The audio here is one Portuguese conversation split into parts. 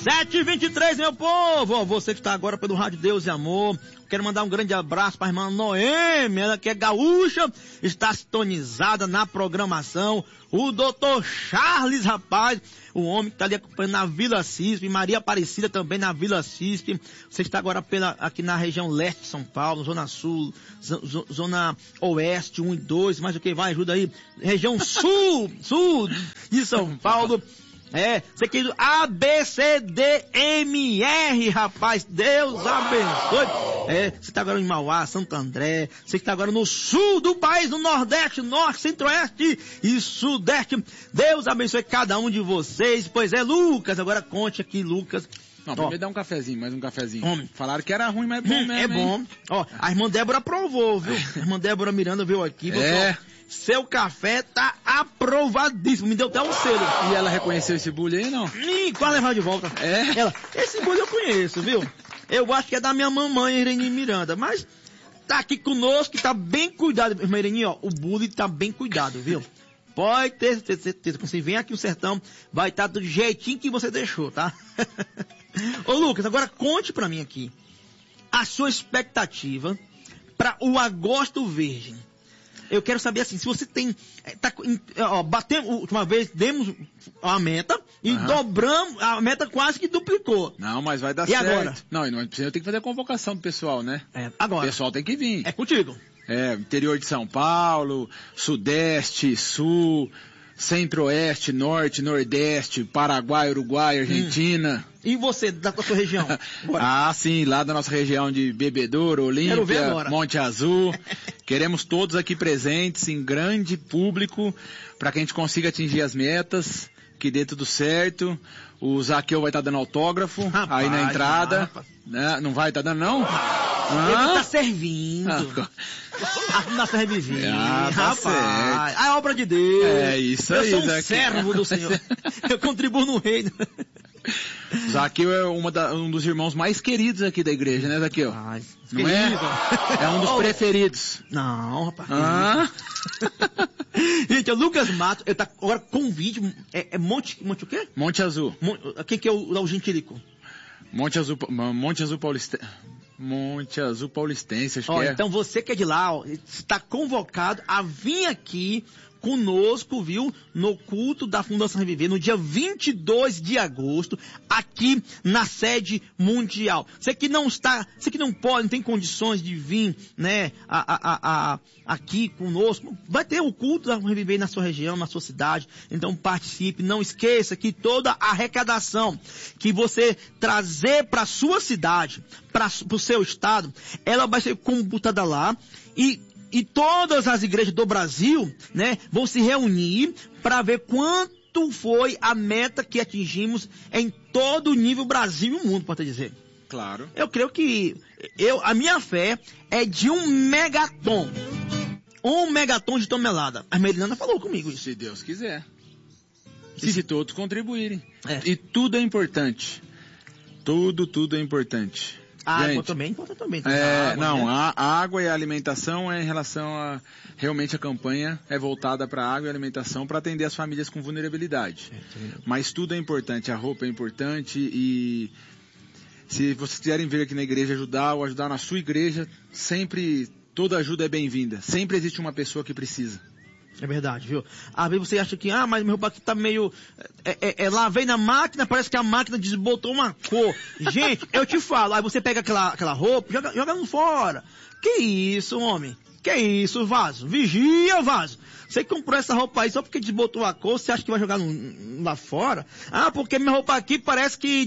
7h23, meu povo! Você que está agora pelo Rádio Deus e Amor, quero mandar um grande abraço para a irmã Noêmia, ela que é gaúcha, está sintonizada na programação. O doutor Charles, rapaz, o homem que está ali acompanhando na Vila Cispe, Maria Aparecida também na Vila Cispe. Você está agora aqui na região leste de São Paulo, Zona Sul, Zona Oeste, 1 e 2, mais o que vai, ajuda aí. Região Sul de São Paulo. Você querido ABCDMR, rapaz, Deus abençoe. Você está agora em Mauá, Santo André, você está agora no sul do país, no Nordeste, Norte, Centro-Oeste e Sudeste. Deus abençoe cada um de vocês. Pois é, Lucas, agora conte aqui, Lucas. Não, primeiro dá um cafezinho, mais um cafezinho. Falaram que era ruim, mas é bom mesmo. É bom. A irmã Débora aprovou, viu? A irmã Débora Miranda veio aqui. Seu café tá aprovadíssimo. Me deu até um selo. E ela reconheceu esse bulho aí, não? Quase levar de volta. Esse bulho eu conheço, viu? Eu acho que é da minha mamãe, Irene Miranda. Mas tá aqui conosco, tá bem cuidado. Irmã Irene, o bulho tá bem cuidado, viu? Pode ter certeza. Quando você vem aqui no sertão, vai estar do jeitinho que você deixou, tá? Ô Lucas, agora conte pra mim aqui a sua expectativa para o Agosto Verde. Eu quero saber assim, se você tem... batemos, última vez, demos a meta e dobramos, a meta quase que duplicou. Não, mas vai dar certo. E agora? Não, eu tenho que fazer a convocação do pessoal, né? Agora. O pessoal tem que vir. É contigo. Interior de São Paulo, Sudeste, Sul, Centro-Oeste, Norte, Nordeste, Paraguai, Uruguai, Argentina. E você, da sua região? Sim, lá da nossa região de Bebedouro, Olímpia, Monte Azul. Queremos todos aqui presentes, em grande público, para que a gente consiga atingir as metas, que dê tudo certo. O Zaqueu vai estar dando autógrafo aí na entrada. Não vai estar dando, não? Ele tá servindo. Na cervejinha. Rapaz. A obra de Deus. É isso aí, Eu sou um servo do Senhor. Eu contribuo no reino. Zaqueu é um dos irmãos mais queridos aqui da igreja, né, Zaqueu? Não é? É um dos preferidos. Não, rapaz. Gente, é o Lucas Matos, ele tá agora com um vídeo, Monte o quê? Monte Azul. Quem que é o Gentilico? Monte Azul Paulistense, acho que é. Então você que é de lá, está convocado a vir aqui conosco, viu, no culto da Fundação Reviver, no dia 22 de agosto, aqui na sede mundial. Você que não pode, não tem condições de vir, né, aqui conosco, vai ter o culto da Reviver na sua região, na sua cidade, então participe, não esqueça que toda a arrecadação que você trazer para sua cidade, para o seu estado, ela vai ser computada lá e todas as igrejas do Brasil, né, vão se reunir para ver quanto foi a meta que atingimos em todo o nível Brasil e o mundo, pode dizer. Claro. Eu creio que a minha fé é de 1 megaton. 1 megaton de tonelada. A Melinanda falou comigo isso. Se Deus quiser. E se todos contribuírem. E tudo é importante. Tudo é importante. A água também importa também. A água e a alimentação é em relação a... Realmente a campanha é voltada para a água e alimentação para atender as famílias com vulnerabilidade. Mas tudo é importante, a roupa é importante e... Se vocês quiserem vir aqui na igreja ajudar ou ajudar na sua igreja, sempre, toda ajuda é bem-vinda. Sempre existe uma pessoa que precisa. É verdade, viu? Às vezes você acha que, mas meu roupa aqui tá meio... lavei na máquina, parece que a máquina desbotou uma cor. Gente, eu te falo, aí você pega aquela roupa, joga no fora. Que isso, homem? Que isso, vaso? Vigia, vaso. Você comprou essa roupa aí só porque desbotou a cor, você acha que vai jogar lá fora? Porque minha roupa aqui parece que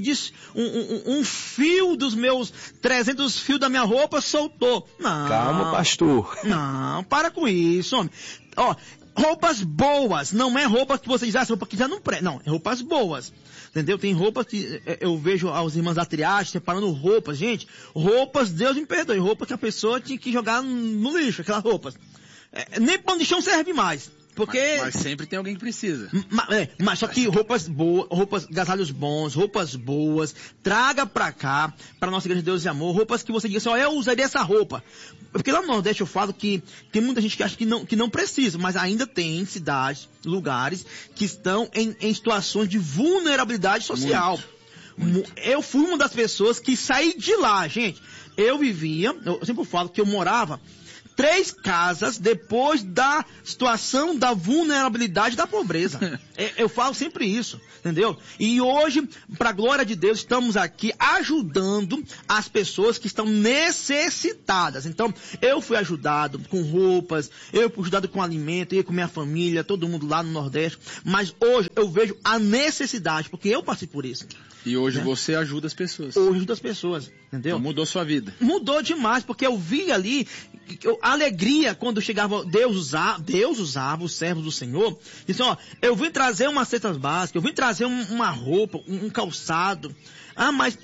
um fio dos meus 300 fios da minha roupa soltou. Não. Calma, pastor. Não, para com isso, homem. Roupas boas, não é roupa que você diz, essa roupa que já não presta. Não, é roupas boas. Entendeu? Tem roupas que eu vejo as irmãs da triagem separando roupas. Gente, roupas, Deus me perdoe, roupas que a pessoa tinha que jogar no lixo, aquelas roupas. Nem pano de chão serve mais. Porque... Mas sempre tem alguém que precisa. Mas só que roupas boas, agasalhos bons, roupas boas, traga pra cá, pra nossa igreja de Deus e Amor, roupas que você diga assim, eu usaria essa roupa. Porque lá no Nordeste eu falo que tem muita gente que acha que não precisa, mas ainda tem cidades, lugares que estão em situações de vulnerabilidade social. Eu fui uma das pessoas que saí de lá, gente. Eu sempre falo que eu morava 3 casas depois da situação da vulnerabilidade da pobreza. Eu falo sempre isso, entendeu? E hoje, para a glória de Deus, estamos aqui ajudando as pessoas que estão necessitadas. Então, eu fui ajudado com roupas, eu fui ajudado com alimento, eu com minha família, todo mundo lá no Nordeste. Mas hoje eu vejo a necessidade, porque eu passei por isso. E hoje você ajuda as pessoas. Hoje ajuda as pessoas, entendeu? Então mudou sua vida. Mudou demais, porque eu vi ali a alegria quando chegava, Deus usava os servos do Senhor. Disse, ó, eu vim trazer umas cestas básicas, eu vim trazer uma roupa, um calçado. Mas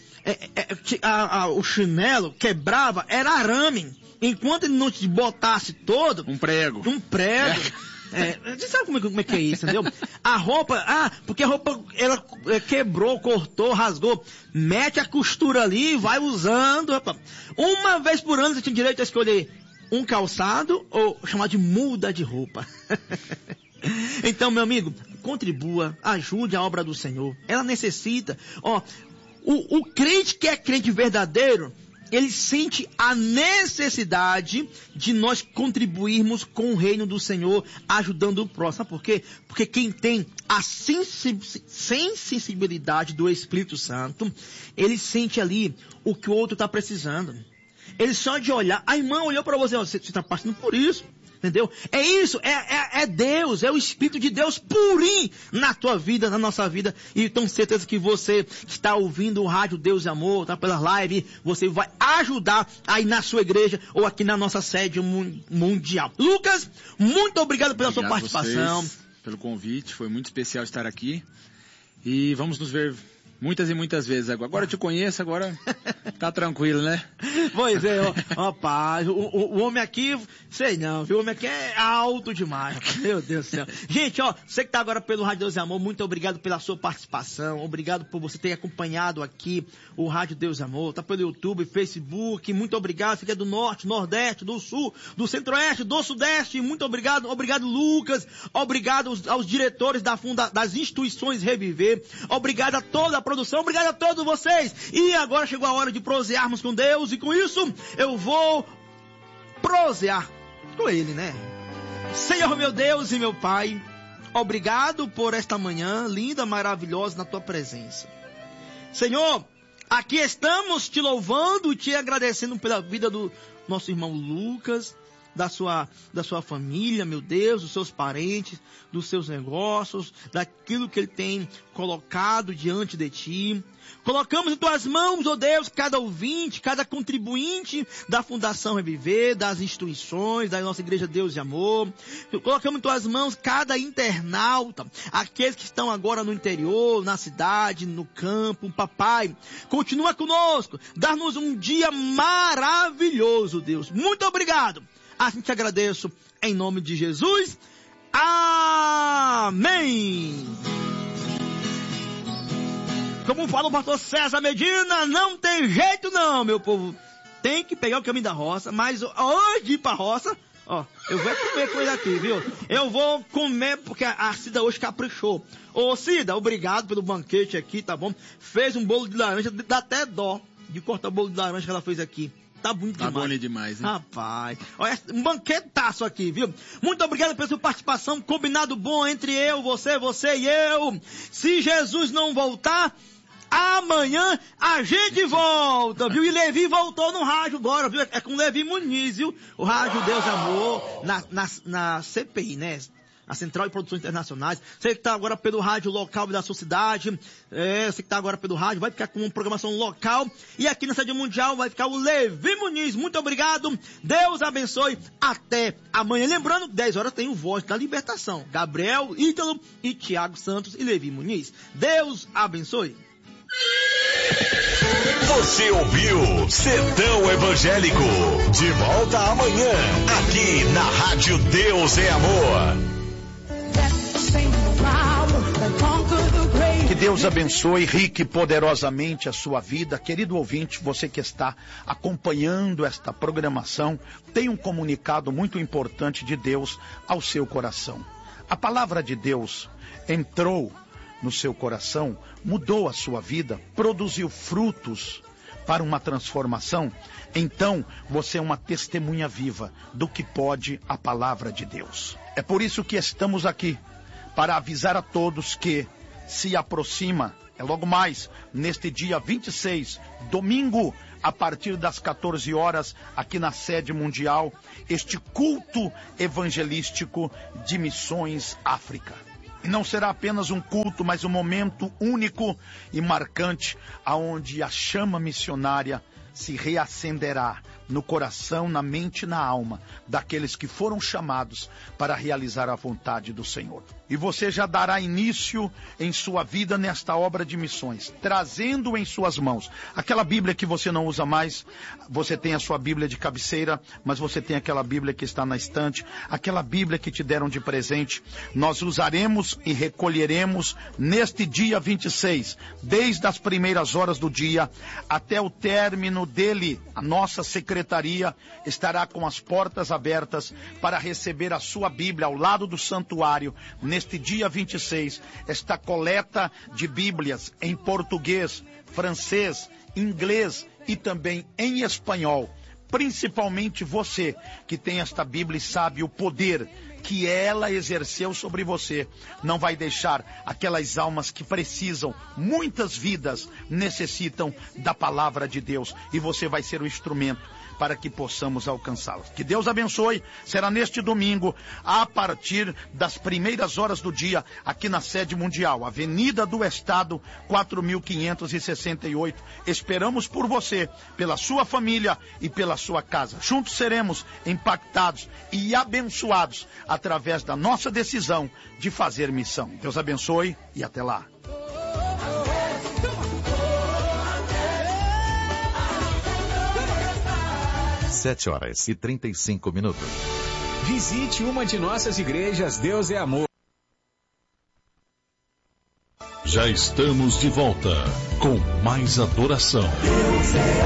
o chinelo quebrava, era arame. Enquanto ele não te botasse todo... Um prego. Você sabe como é que é isso, entendeu? A roupa, porque a roupa ela quebrou, cortou, rasgou. Mete a costura ali e vai usando. Rapaz. Uma vez por ano você tinha direito a escolher um calçado ou chamar de muda de roupa. Então, meu amigo, contribua, ajude a obra do Senhor. Ela necessita. O crente que é crente verdadeiro, ele sente a necessidade de nós contribuirmos com o reino do Senhor, ajudando o próximo. Sabe por quê? Porque quem tem a sensibilidade do Espírito Santo, ele sente ali o que o outro está precisando. Ele só de olhar, a irmã olhou para você, você está passando por isso. Entendeu? É isso, é Deus, é o Espírito de Deus purinho na tua vida, na nossa vida. E tenho certeza que você que está ouvindo o Rádio Deus e Amor, tá pela live, você vai ajudar aí na sua igreja ou aqui na nossa sede mundial. Lucas, muito obrigado pela sua participação. Pelo convite, foi muito especial estar aqui. E vamos nos ver muitas e muitas vezes. Agora eu te conheço, agora tá tranquilo, né? Pois é, rapaz, o homem aqui, sei não, viu? O homem aqui é alto demais, meu Deus do céu. Gente, você que tá agora pelo Rádio Deus e Amor, muito obrigado pela sua participação, obrigado por você ter acompanhado aqui o Rádio Deus e Amor, tá pelo YouTube, Facebook, muito obrigado, você que é do Norte, Nordeste, do Sul, do Centro-Oeste, do Sudeste, muito obrigado, obrigado Lucas, obrigado aos diretores das instituições Reviver, obrigado a toda a produção, obrigado a todos vocês, e agora chegou a hora de prosearmos com Deus, e com isso eu vou prosear com Ele, né? Senhor meu Deus e meu Pai, obrigado por esta manhã linda, maravilhosa na Tua presença. Senhor, aqui estamos te louvando e te agradecendo pela vida do nosso irmão Lucas, da sua família, meu Deus, dos seus parentes, dos seus negócios, daquilo que ele tem colocado diante de ti. Colocamos em tuas mãos, ó Deus, cada ouvinte, cada contribuinte da Fundação Reviver, das instituições, da nossa Igreja Deus e Amor. Colocamos em tuas mãos cada internauta, aqueles que estão agora no interior, na cidade, no campo. Papai, continua conosco, dá-nos um dia maravilhoso, Deus. Muito obrigado. Assim te agradeço, em nome de Jesus. Amém. Como fala o pastor César Medina, não tem jeito não, meu povo. Tem que pegar o caminho da roça, mas antes de ir pra roça, eu vou comer coisa aqui, viu? Eu vou comer porque a Cida hoje caprichou. Ô Cida, obrigado pelo banquete aqui, tá bom? Fez um bolo de laranja, dá até dó de cortar o bolo de laranja que ela fez aqui. Tá bonito demais. Tá bom demais, hein? Rapaz, olha, um banquetaço aqui, viu? Muito obrigado pela sua participação, combinado bom entre você e eu. Se Jesus não voltar, amanhã a gente volta, viu? E Levi voltou no rádio agora, viu? É com Levi Muniz, viu? O Rádio Deus e Amor, na CPI, né? A Central de Produções Internacionais. Você que está agora pelo rádio local da sua cidade, você que está agora pelo rádio, vai ficar com uma programação local. E aqui na sede mundial vai ficar o Levi Muniz. Muito obrigado. Deus abençoe. Até amanhã. Lembrando, 10 horas tem o Voz da Libertação. Gabriel, Ítalo e Tiago Santos e Levi Muniz. Deus abençoe. Você ouviu Sertão Evangélico. De volta amanhã, aqui na Rádio Deus é Amor. Que Deus abençoe rique e poderosamente a sua vida. Querido ouvinte, você que está acompanhando esta programação, tem um comunicado muito importante de Deus ao seu coração. A palavra de Deus entrou no seu coração, mudou a sua vida, produziu frutos para uma transformação, então você é uma testemunha viva do que pode a palavra de Deus. É por isso que estamos aqui, para avisar a todos que se aproxima, logo mais, neste dia 26, domingo, a partir das 14 horas, aqui na sede mundial, este culto evangelístico de Missões África. E não será apenas um culto, mas um momento único e marcante, aonde a chama missionária se reacenderá no coração, na mente e na alma daqueles que foram chamados para realizar a vontade do Senhor. E você já dará início em sua vida nesta obra de missões, trazendo em suas mãos aquela Bíblia que você não usa mais. Você tem a sua Bíblia de cabeceira, mas você tem aquela Bíblia que está na estante, aquela Bíblia que te deram de presente. Nós usaremos e recolheremos neste dia 26, desde as primeiras horas do dia até o término dele. A nossa secretaria estará com as portas abertas para receber a sua Bíblia ao lado do santuário neste dia 26, esta coleta de Bíblias em português, francês, inglês e também em espanhol. Principalmente você que tem esta Bíblia e sabe o poder que ela exerceu sobre você, não vai deixar aquelas almas que precisam, muitas vidas necessitam da palavra de Deus, e você vai ser o instrumento para que possamos alcançá-los. Que Deus abençoe. Será neste domingo, a partir das primeiras horas do dia, aqui na sede mundial, Avenida do Estado, 4568. Esperamos por você, pela sua família e pela sua casa. Juntos seremos impactados e abençoados através da nossa decisão de fazer missão. Deus abençoe e até lá. 7h35. Visite uma de nossas igrejas. Deus é amor. Já estamos de volta com mais adoração. Deus é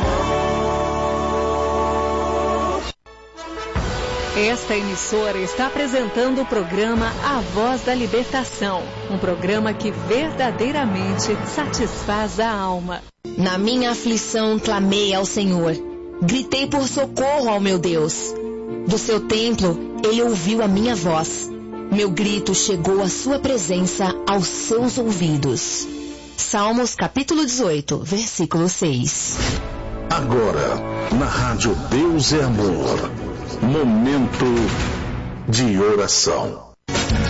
amor. Esta emissora está apresentando o programa A Voz da Libertação, um programa que verdadeiramente satisfaz a alma. Na minha aflição clamei ao Senhor, gritei por socorro ao meu Deus. Do seu templo ele ouviu a minha voz. Meu grito chegou à sua presença, aos seus ouvidos. Salmos capítulo 18, versículo 6. Agora, na rádio Deus é Amor, momento de oração.